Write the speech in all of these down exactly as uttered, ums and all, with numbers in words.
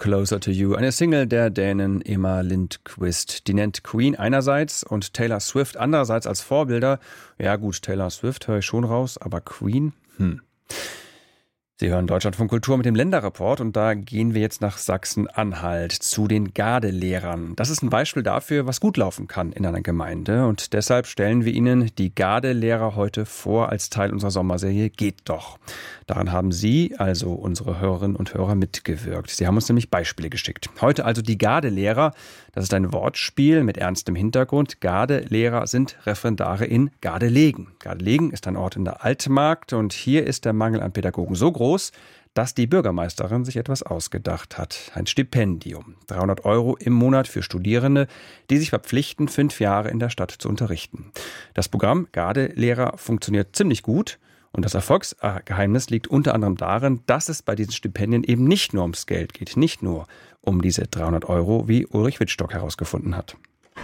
Closer to You, eine Single der Dänin Emma Lindqvist. Die nennt Queen einerseits und Taylor Swift andererseits als Vorbilder. Ja gut, Taylor Swift höre ich schon raus, aber Queen? Hm. Sie hören Deutschlandfunk Kultur mit dem Länderreport und da gehen wir jetzt nach Sachsen-Anhalt zu den Gardelehrern. Das ist ein Beispiel dafür, was gut laufen kann in einer Gemeinde und deshalb stellen wir Ihnen die Gardelehrer heute vor als Teil unserer Sommerserie Geht doch. Daran haben Sie, also unsere Hörerinnen und Hörer, mitgewirkt. Sie haben uns nämlich Beispiele geschickt. Heute also die Gardelehrer. Das ist ein Wortspiel mit ernstem Hintergrund. Gardelehrer sind Referendare in Gardelegen. Gardelegen ist ein Ort in der Altmark und hier ist der Mangel an Pädagogen so groß, dass die Bürgermeisterin sich etwas ausgedacht hat. Ein Stipendium. dreihundert Euro im Monat für Studierende, die sich verpflichten, fünf Jahre in der Stadt zu unterrichten. Das Programm Gardelehrer funktioniert ziemlich gut. Und das Erfolgsgeheimnis liegt unter anderem darin, dass es bei diesen Stipendien eben nicht nur ums Geld geht, nicht nur um diese dreihundert Euro, wie Ulrich Wittstock herausgefunden hat.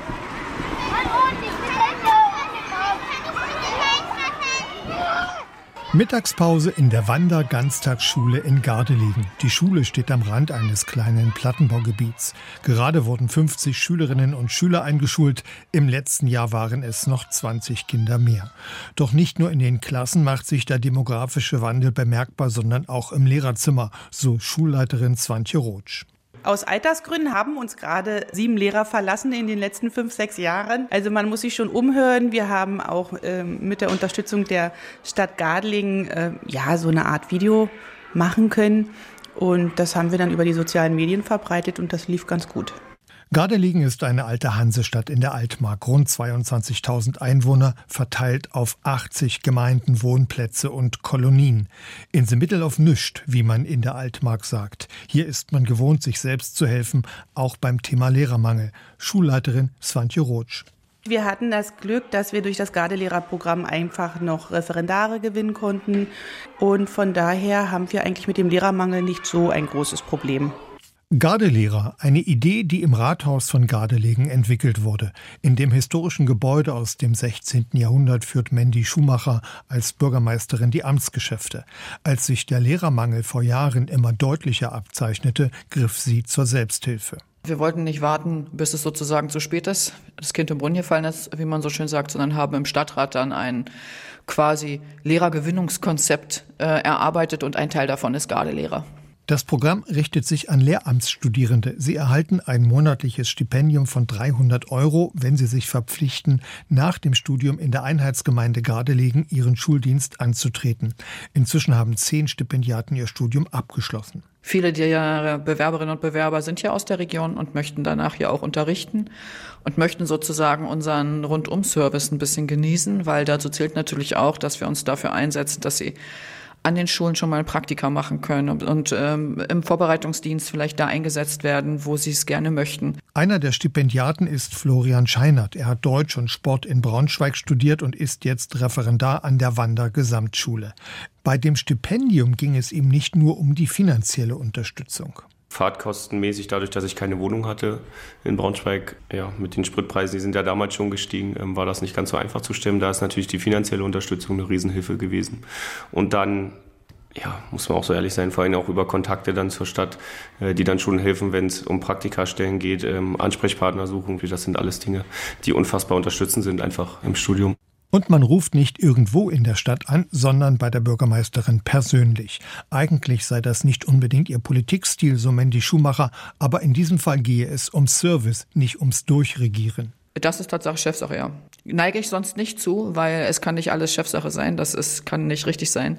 Mittagspause in der Wander-Ganztagsschule in Gardelegen. Die Schule steht am Rand eines kleinen Plattenbaugebiets. Gerade wurden fünfzig Schülerinnen und Schüler eingeschult. Im letzten Jahr waren es noch zwanzig Kinder mehr. Doch nicht nur in den Klassen macht sich der demografische Wandel bemerkbar, sondern auch im Lehrerzimmer, so Schulleiterin Swantje Rotsch. Aus Altersgründen haben uns gerade sieben Lehrer verlassen in den letzten fünf, sechs Jahren. Also man muss sich schon umhören. Wir haben auch äh, mit der Unterstützung der Stadt Gardelegen äh, ja so eine Art Video machen können. Und das haben wir dann über die sozialen Medien verbreitet und das lief ganz gut. Gardelegen ist eine alte Hansestadt in der Altmark, rund zweiundzwanzigtausend Einwohner, verteilt auf achtzig Gemeinden, Wohnplätze und Kolonien. Inse Mittel auf nüscht, wie man in der Altmark sagt. Hier ist man gewohnt, sich selbst zu helfen, auch beim Thema Lehrermangel. Schulleiterin Swantje Rotsch. Wir hatten das Glück, dass wir durch das Gardelehrerprogramm einfach noch Referendare gewinnen konnten. Und von daher haben wir eigentlich mit dem Lehrermangel nicht so ein großes Problem. Gardelehrer, eine Idee, die im Rathaus von Gardelegen entwickelt wurde. In dem historischen Gebäude aus dem sechzehnten Jahrhundert führt Mandy Schumacher als Bürgermeisterin die Amtsgeschäfte. Als sich der Lehrermangel vor Jahren immer deutlicher abzeichnete, griff sie zur Selbsthilfe. Wir wollten nicht warten, bis es sozusagen zu spät ist, das Kind im Brunnen gefallen ist, wie man so schön sagt, sondern haben im Stadtrat dann ein quasi Lehrergewinnungskonzept äh, erarbeitet und ein Teil davon ist Gardelehrer. Das Programm richtet sich an Lehramtsstudierende. Sie erhalten ein monatliches Stipendium von dreihundert Euro, wenn sie sich verpflichten, nach dem Studium in der Einheitsgemeinde Gardelegen ihren Schuldienst anzutreten. Inzwischen haben zehn Stipendiaten ihr Studium abgeschlossen. Viele der Bewerberinnen und Bewerber sind ja aus der Region und möchten danach hier auch unterrichten und möchten sozusagen unseren Rundum-Service ein bisschen genießen, weil dazu zählt natürlich auch, dass wir uns dafür einsetzen, dass sie an den Schulen schon mal Praktika machen können und, und ähm, im Vorbereitungsdienst vielleicht da eingesetzt werden, wo sie es gerne möchten. Einer der Stipendiaten ist Florian Scheinert. Er hat Deutsch und Sport in Braunschweig studiert und ist jetzt Referendar an der Wander Gesamtschule. Bei dem Stipendium ging es ihm nicht nur um die finanzielle Unterstützung. Fahrtkostenmäßig, dadurch, dass ich keine Wohnung hatte in Braunschweig, ja, mit den Spritpreisen, die sind ja damals schon gestiegen, ähm, war das nicht ganz so einfach zu stemmen. Da ist natürlich die finanzielle Unterstützung eine Riesenhilfe gewesen. Und dann, ja, muss man auch so ehrlich sein, vor allem auch über Kontakte dann zur Stadt, äh, die dann schon helfen, wenn es um Praktikastellen geht, ähm, Ansprechpartner suchen. Das sind alles Dinge, die unfassbar unterstützend sind, einfach im Studium. Und man ruft nicht irgendwo in der Stadt an, sondern bei der Bürgermeisterin persönlich. Eigentlich sei das nicht unbedingt ihr Politikstil, so Mandy Schumacher, aber in diesem Fall gehe es ums Service, nicht ums Durchregieren. Das ist Tatsache Chefsache, ja. Neige ich sonst nicht zu, weil es kann nicht alles Chefsache sein, das ist, kann nicht richtig sein.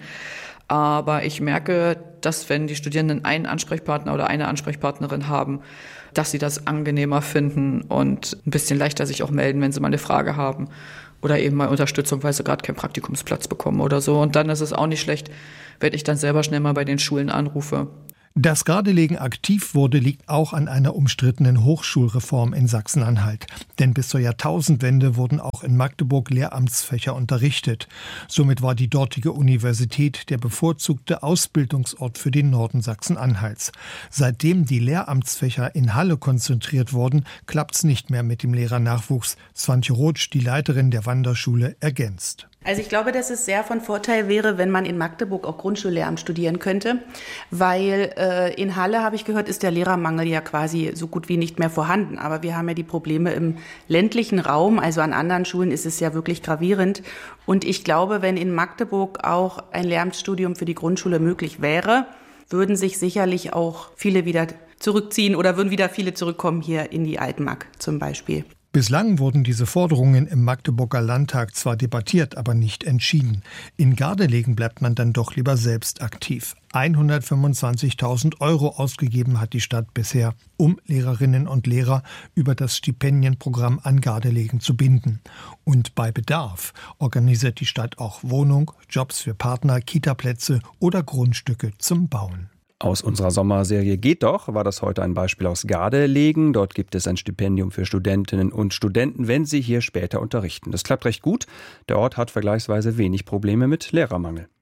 Aber ich merke, dass wenn die Studierenden einen Ansprechpartner oder eine Ansprechpartnerin haben, dass sie das angenehmer finden und ein bisschen leichter sich auch melden, wenn sie mal eine Frage haben. Oder eben mal Unterstützung, weil sie gerade keinen Praktikumsplatz bekommen oder so. Und dann ist es auch nicht schlecht, wenn ich dann selber schnell mal bei den Schulen anrufe. Dass Gardelegen aktiv wurde, liegt auch an einer umstrittenen Hochschulreform in Sachsen-Anhalt. Denn bis zur Jahrtausendwende wurden auch in Magdeburg Lehramtsfächer unterrichtet. Somit war die dortige Universität der bevorzugte Ausbildungsort für den Norden Sachsen-Anhalts. Seitdem die Lehramtsfächer in Halle konzentriert wurden, klappt's nicht mehr mit dem Lehrernachwuchs. Swantje Rotsch, die Leiterin der Wanderschule, ergänzt. Also ich glaube, dass es sehr von Vorteil wäre, wenn man in Magdeburg auch Grundschullehramt studieren könnte, weil äh, in Halle, habe ich gehört, ist der Lehrermangel ja quasi so gut wie nicht mehr vorhanden. Aber wir haben ja die Probleme im ländlichen Raum, also an anderen Schulen ist es ja wirklich gravierend. Und ich glaube, wenn in Magdeburg auch ein Lehramtsstudium für die Grundschule möglich wäre, würden sich sicherlich auch viele wieder zurückziehen oder würden wieder viele zurückkommen hier in die Altmark zum Beispiel. Bislang wurden diese Forderungen im Magdeburger Landtag zwar debattiert, aber nicht entschieden. In Gardelegen bleibt man dann doch lieber selbst aktiv. hundertfünfundzwanzigtausend Euro ausgegeben hat die Stadt bisher, um Lehrerinnen und Lehrer über das Stipendienprogramm an Gardelegen zu binden. Und bei Bedarf organisiert die Stadt auch Wohnung, Jobs für Partner, Kitaplätze oder Grundstücke zum Bauen. Aus unserer Sommerserie Geht doch war das heute ein Beispiel aus Gardelegen. Dort gibt es ein Stipendium für Studentinnen und Studenten, wenn sie hier später unterrichten. Das klappt recht gut. Der Ort hat vergleichsweise wenig Probleme mit Lehrermangel.